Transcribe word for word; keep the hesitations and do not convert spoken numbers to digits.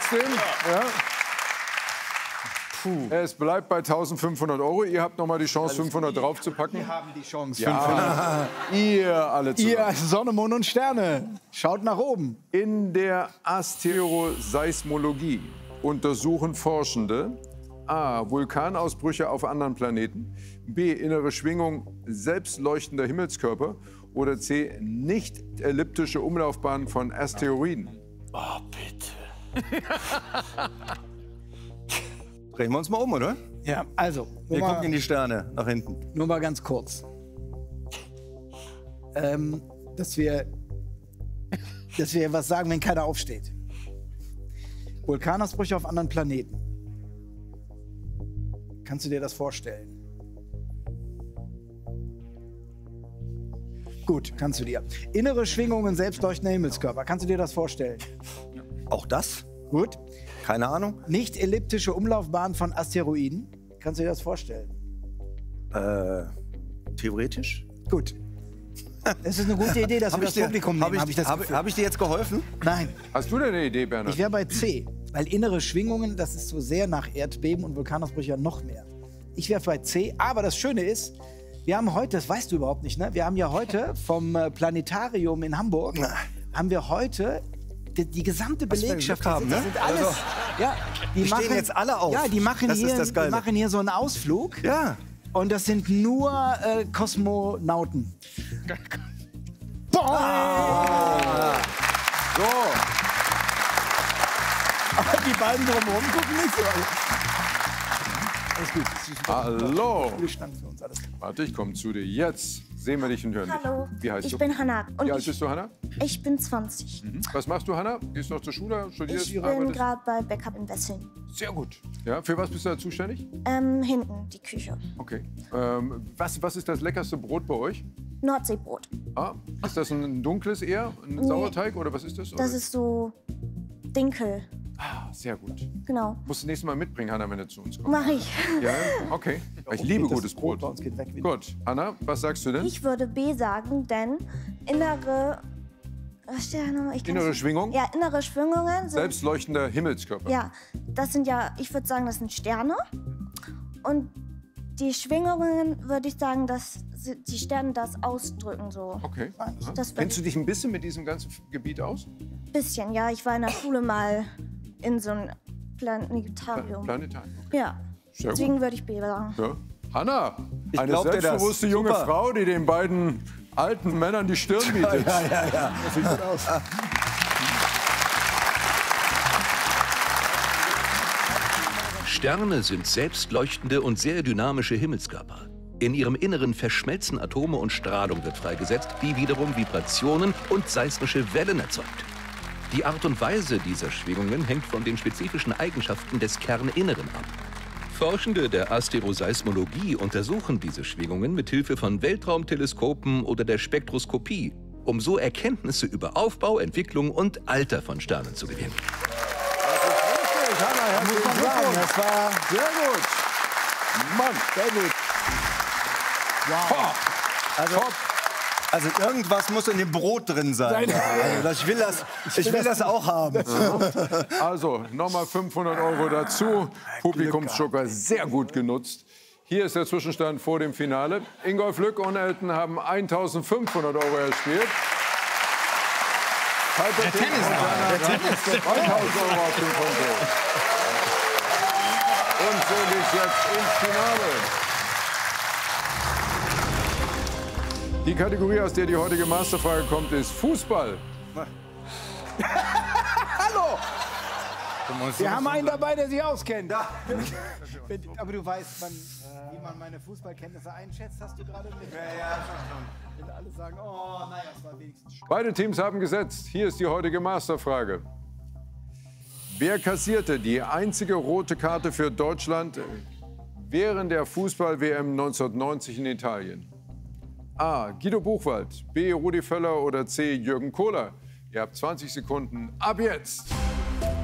trotzdem. Ja. Puh. Es bleibt bei eintausendfünfhundert Euro. Ihr habt noch mal die Chance, fünfhundert draufzupacken. Wir haben die Chance. Ja. Ihr alle zusammen. Ihr Sonne, Mond und Sterne. Schaut nach oben. In der Asteroseismologie untersuchen Forschende A. Vulkanausbrüche auf anderen Planeten, B. innere Schwingung selbstleuchtender Himmelskörper oder C. nicht elliptische Umlaufbahn von Asteroiden. Oh, bitte. Drehen wir uns mal um, oder? Ja, also. Wir mal, gucken in die Sterne, nach hinten. Nur mal ganz kurz. Ähm, dass wir, dass wir was sagen, wenn keiner aufsteht. Vulkanausbrüche auf anderen Planeten. Kannst du dir das vorstellen? Gut, kannst du dir. Innere Schwingungen selbstleuchtender Himmelskörper. Kannst du dir das vorstellen? Auch das? Gut. Keine Ahnung. Nicht elliptische Umlaufbahn von Asteroiden. Kannst du dir das vorstellen? Äh, theoretisch? Gut. Es ist eine gute Idee, dass wir das dir, Publikum hab nehmen, ich, habe ich das hab, Gefühl. hab ich dir jetzt geholfen? Nein. Hast du denn eine Idee, Bernhard? Ich wäre bei C, weil innere Schwingungen, das ist so sehr nach Erdbeben und Vulkanausbrüche noch mehr. Ich wäre bei C, aber das Schöne ist, wir haben heute, das weißt du überhaupt nicht, ne? Wir haben ja heute vom äh, Planetarium in Hamburg, Na. haben wir heute die, die gesamte Was wir Belegschaft, Glück haben, das ne? sind alles, Also, ja, die, die stehen machen, jetzt alle auf. Ja, die machen, Das ist hier, das Geile. die machen hier so einen Ausflug. Ja. Und das sind nur äh, Kosmonauten. Ah. So, Aber die beiden drumherum gucken nicht so. Alles gut. Das ist hallo. viel Stand für uns alles. Warte, ich komme zu dir. Jetzt sehen wir dich und hören Hallo, dich. Wie heißt ich du? bin Hannah. Und Wie alt ich, bist du, Hannah? ich bin zwanzig. Mhm. Was machst du, Hannah? Gehst du noch zur Schule? Studierst? Ich bin arbeitest? gerade bei Backup in Wesseln. Sehr gut. Ja, für was bist du da zuständig? Ähm, hinten, die Küche. Okay. Ähm, was, was ist das leckerste Brot bei euch? Nordseebrot. Ah, ist das ein dunkles eher? Ein Nee. Sauerteig oder was ist das? Das Oder? ist so Dinkel. Ah, sehr gut. Genau. Musst du nächstes Mal mitbringen, Hannah, wenn du zu uns kommst. Mach ich. Ja, okay. Ich liebe Das gutes Brot. Bei uns geht weg wieder. Gut, Anna, was sagst du denn? Ich würde B sagen, denn innere. Was steht da nochmal? Ich kann Innere es- Schwingung? Ja, innere Schwingungen sind. Selbstleuchtender Himmelskörper. Ja, das sind ja, ich würde sagen, das sind Sterne. Und die Schwingungen würde ich sagen, dass sie- die Sterne das ausdrücken so. Okay. Aha. Das Kennst du dich ein bisschen mit diesem ganzen Gebiet aus? Bisschen, ja. Ich war in der Schule mal in so einem Planetarium. Planetarium. Ja, Sehr deswegen gut. würde ich B sagen. Ja. Hanna, Ich eine glaub dir das. selbstbewusste junge Super. Frau, die den beiden alten Männern die Stirn bietet. Ja, ja, ja. Das sieht gut aus. Sterne sind selbstleuchtende und sehr dynamische Himmelskörper. In ihrem Inneren verschmelzen Atome und Strahlung wird freigesetzt, die wiederum Vibrationen und seismische Wellen erzeugt. Die Art und Weise dieser Schwingungen hängt von den spezifischen Eigenschaften des Kerninneren ab. Forschende der Asteroseismologie untersuchen diese Schwingungen mit Hilfe von Weltraumteleskopen oder der Spektroskopie, um so Erkenntnisse über Aufbau, Entwicklung und Alter von Sternen zu gewinnen. Hanna, herzlichen Muss man sagen, Glückwunsch. das war Sehr gut. Mann, sehr gut. Wow. Also, also irgendwas muss in dem Brot drin sein. Nein. Also das, ich will das, ich will das auch haben. Also, nochmal fünfhundert Euro dazu. Publikumsjoker sehr gut genutzt. Hier ist der Zwischenstand vor dem Finale. Ingolf Lück und Elton haben eintausendfünfhundert Euro erspielt. Der Tennis zweitausend Euro auf dem Konto. Und so geht's jetzt ins Finale. Die Kategorie, aus der die heutige Masterfrage kommt, ist Fußball. Hallo! Wir haben einen dabei, der sich auskennt. Aber du weißt, man, wie man meine Fußballkenntnisse einschätzt, hast du gerade nicht. Ja, ja, schon. Wenn alle sagen, oh, naja, es war wenigstens Spaß. Beide Teams haben gesetzt. Hier ist die heutige Masterfrage. Wer kassierte die einzige rote Karte für Deutschland während der Fußball-W M neunzehnhundertneunzig in Italien? A. Guido Buchwald, B. Rudi Völler oder C. Jürgen Kohler? Ihr habt zwanzig Sekunden ab jetzt.